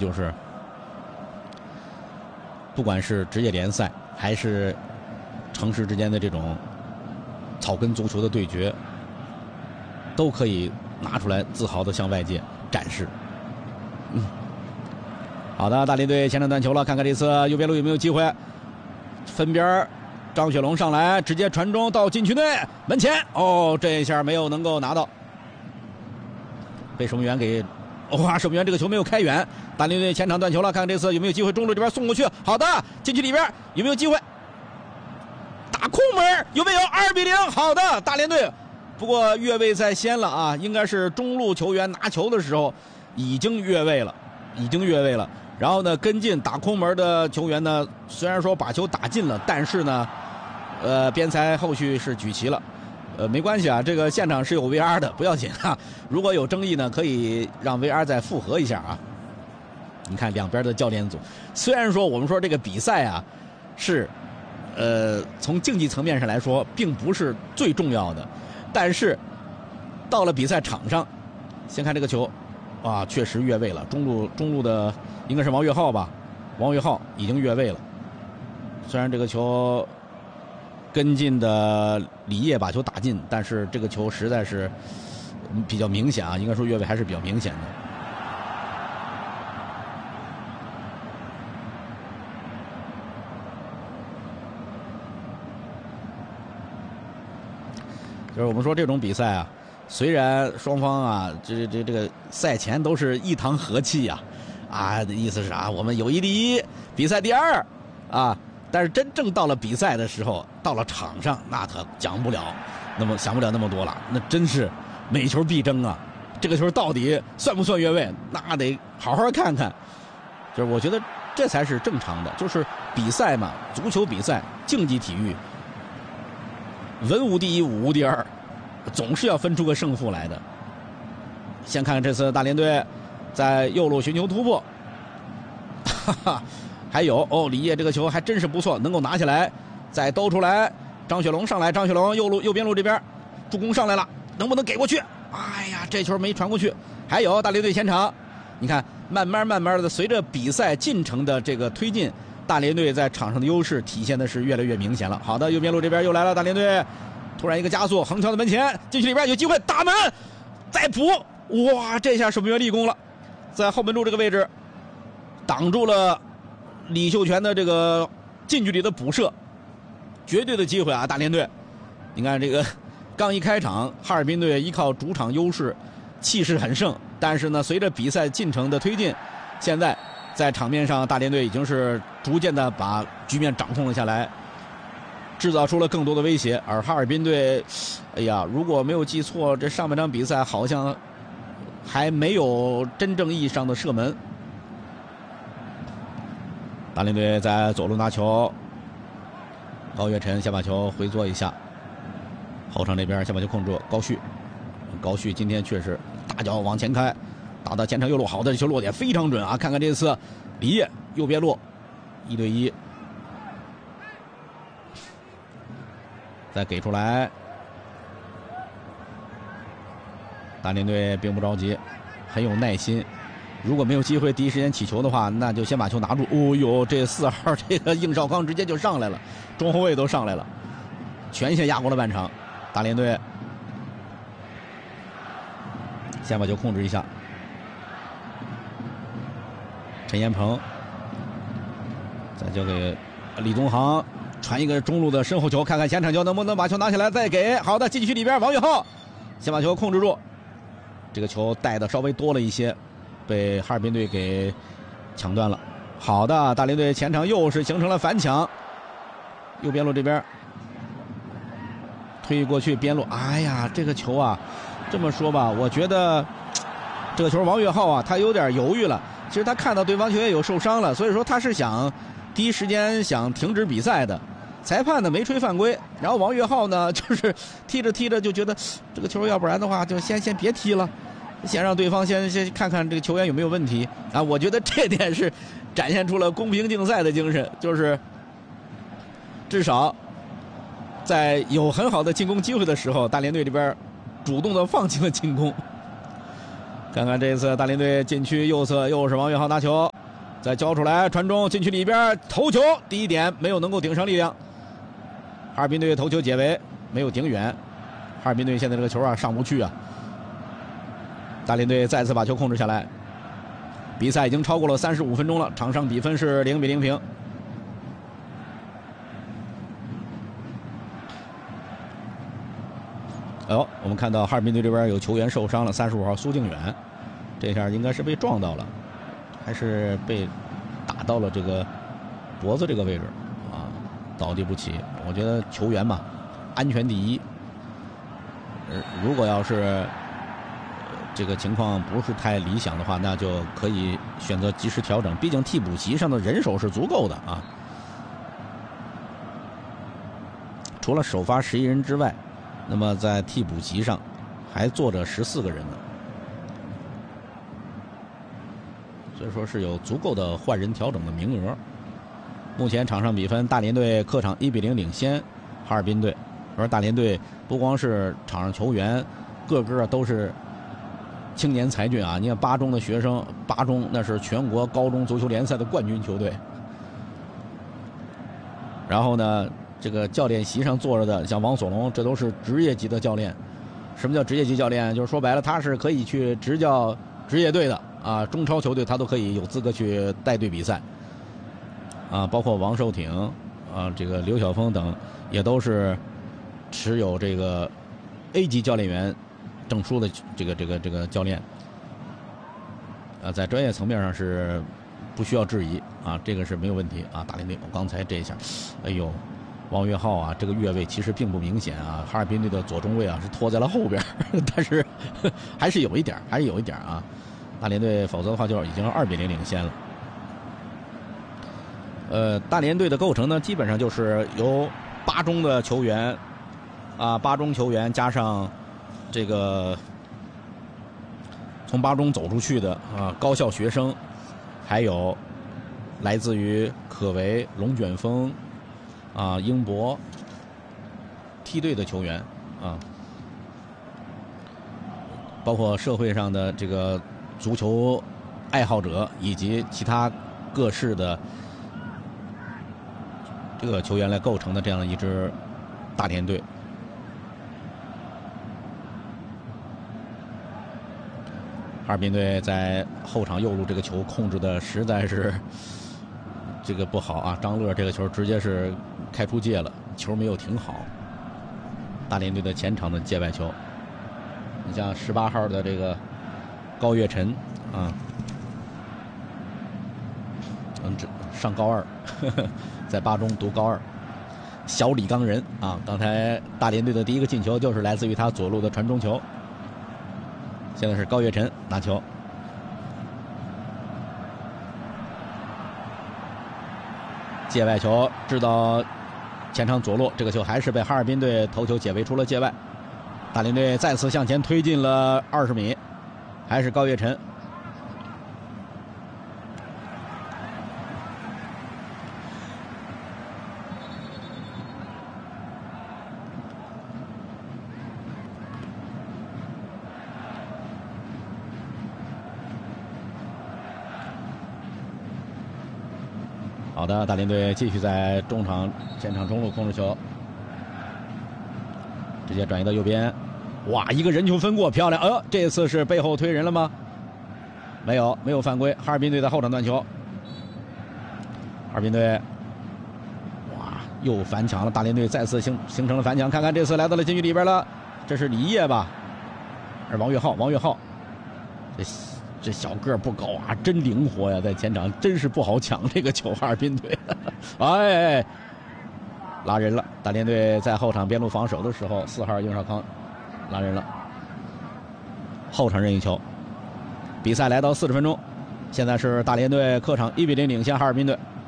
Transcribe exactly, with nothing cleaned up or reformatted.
就是，不管是职业联赛还是城市之间的这种草根足球的对决，都可以拿出来自豪的向外界展示。嗯，好的，大连队前场断球了，看看这次右边路有没有机会。分边张雪龙上来，直接传中到禁区内门前，哦，这一下没有能够拿到，被守门员给，哇，守门员这个球没有开远。大连队前场断球了，看看这次有没有机会中路这边送过去。好的，禁区里边有没有机会？打空门有没有？二比零，好的，大连队。不过越位在先了啊，应该是中路球员拿球的时候已经越位了，已经越位了。然后呢，跟进打空门的球员呢，虽然说把球打进了，但是呢，呃，边裁后续是举旗了。呃，没关系啊，这个现场是有 V R 的，不要紧啊。如果有争议呢，可以让 V R 再复核一下啊。你看两边的教练组，虽然说我们说这个比赛啊，是，呃，从竞技层面上来说，并不是最重要的，但是到了比赛场上，先看这个球，啊，确实越位了。中路中路的应该是王岳浩吧，王岳浩已经越位了。虽然这个球跟进的李烨把球打进，但是这个球实在是比较明显啊，应该说越位还是比较明显的。就是我们说这种比赛啊，虽然双方啊，这这这个赛前都是一堂和气呀、啊，啊，意思是啥、啊？我们友谊第一，比赛第二，啊，但是真正到了比赛的时候，到了场上，那可讲不了，那么想不了那么多了，那真是每球必争啊！这个球到底算不算越位？那得好好看看。就是我觉得这才是正常的，就是比赛嘛，足球比赛，竞技体育。文无第一，武无第二，总是要分出个胜负来的。先看看这次大连队在右路寻求突破，哈哈，还有哦，李烨这个球还真是不错，能够拿下来，再兜出来，张雪龙上来，张雪龙右路右边路这边助攻上来了，能不能给过去？哎呀，这球没传过去。还有大连队前场，你看，慢慢慢慢的随着比赛进程的这个推进。大连队在场上的优势体现的是越来越明显了。好的，右边路这边又来了，大连队突然一个加速，横敲的门前，禁区里边有机会打门，再补，哇，这下守门员立功了，在后门柱这个位置挡住了李秀全的这个近距离的补射，绝对的机会啊！大连队，你看这个刚一开场，哈尔滨队依靠主场优势，气势很盛，但是呢，随着比赛进程的推进，现在。在场面上，大连队已经是逐渐的把局面掌控了下来，制造出了更多的威胁。而哈尔滨队，哎呀，如果没有记错，这上半场比赛好像还没有真正意义上的射门。大连队在左路拿球，高岳晨先把球回做一下，后场这边先把球控住，高旭，高旭今天确实大脚往前开。打到前场右路，好的，这球落点非常准啊！看看这次李烨右边路一对一，再给出来。大连队并不着急，很有耐心。如果没有机会第一时间起球的话，那就先把球拿住。哦呦，这四号这个应少康直接就上来了，中后卫都上来了，全线压过了半场。大连队先把球控制一下。陈彦鹏再交给李宗航，传一个中路的身后球，看看前场球能不能把球拿下来，再给。好的，禁区里边王岳浩先把球控制住，这个球带的稍微多了一些，被哈尔滨队给抢断了。好的，大连队前场又是形成了反抢，右边路这边推过去边路，哎呀，这个球啊，这么说吧，我觉得这个球王岳浩啊，他有点犹豫了。其实他看到对方球员有受伤了，所以说他是想第一时间想停止比赛的。裁判呢没吹犯规，然后王岳浩呢就是踢着踢着就觉得这个球要不然的话就先先别踢了，先让对方先先看看这个球员有没有问题啊。我觉得这点是展现出了公平竞赛的精神，就是至少在有很好的进攻机会的时候，大连队这边主动的放弃了进攻。看看这次大连队禁区右侧又是王岳浩拿球， 再交出来，传中禁区里边头球，第一点没有能够顶上力量。哈尔滨队头球解围，没有顶远。哈尔滨队现在这个球啊上不去啊。大连队再次把球控制下来。比赛已经超过了三十五分钟了，场上比分是零比零平。哎呦，我们看到哈尔滨队这边有球员受伤了，三十五号苏靖远，这下应该是被撞到了，还是被打到了这个脖子这个位置啊，倒地不起。我觉得球员嘛，安全第一。呃，如果要是这个情况不是太理想的话，那就可以选择及时调整，毕竟替补席上的人手是足够的啊。除了首发十一人之外，那么在替补席上还坐着十四个人呢，所以说是有足够的换人调整的名额。目前场上比分，大连队客场一比零领先哈尔滨队。而大连队不光是场上球员，个个都是青年才俊啊！你看八中的学生，八中那是全国高中足球联赛的冠军球队。然后呢，这个教练席上坐着的，像王索龙，这都是职业级的教练。什么叫职业级教练？就是说白了，他是可以去执教职业队的啊，中超球队他都可以有资格去带队比赛。啊，包括王寿挺啊，这个刘晓峰等，也都是持有这个 A 级教练员证书的这个这个这个教练。啊，在专业层面上是不需要质疑啊，这个是没有问题啊。大连队，我刚才这一下，哎呦，王岳浩啊，这个越位其实并不明显啊，哈尔滨队的左中卫啊是拖在了后边，但是还是有一点，还是有一点啊。大连队否则的话就已经二比零领先了。呃，大连队的构成呢，基本上就是由八中的球员啊，八中球员加上这个从八中走出去的啊高校学生，还有来自于可为、龙卷风啊、英博梯队的球员啊，包括社会上的这个足球爱好者以及其他各式的这个球员来构成的这样一支大连队。哈尔滨队在后场右路这个球控制的实在是这个不好啊，张乐这个球直接是开出界了，球没有停好。大连队的前场的界外球，你像十八号的这个高岳晨啊，嗯，这上高二，呵呵，在八中读高二，小李刚人啊，刚才大连队的第一个进球就是来自于他左路的传中球。现在是高岳晨拿球，界外球制到前场左路，这个球还是被哈尔滨队头球解围出了界外。大连队再次向前推进了二十米，还是高岳晨。好的，大连队继续在中场前场中路控制球，直接转移到右边，哇，一个人球分过，漂亮！呃，这次是背后推人了吗？没有，没有犯规。哈尔滨队的后场断球，哈尔滨队，哇，又反抢了，大连队再次形形成了反抢，看看这次来到了禁区里边了，这是李烨吧？是王岳浩，王岳浩，这。这小个不高啊，真灵活呀，在前场真是不好抢这个球。哈尔滨队，哎，拉人了。大连队在后场边路防守的时候，四号应少康拉人了，后场任意球。比赛来到四十分钟，现在是大连队客场一比零领先哈尔滨队。